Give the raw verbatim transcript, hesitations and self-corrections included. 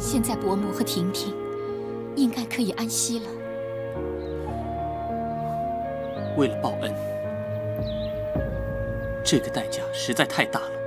现在伯母和婷婷应该可以安息了。 为了报恩，这个代价实在太大了。